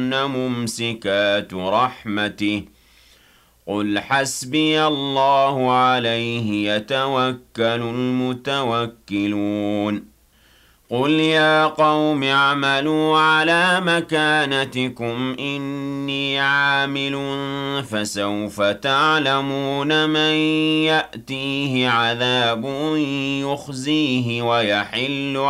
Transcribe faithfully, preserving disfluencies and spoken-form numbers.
مُمْسِكَاتُ رَحْمَتِهِ قُلْ حَسْبِيَ اللَّهُ عَلَيْهِ يَتَوَكَّلُ الْمُتَوَكِّلُونَ قُلْ يَا قَوْمِ اعْمَلُوا عَلَىٰ مَكَانَتِكُمْ إِنِّي عَامِلٌ فَسَوْفَ تَعْلَمُونَ مَن يَأْتِيهِ عَذَابٌ يُخْزِيهِ وَيَحِلُّ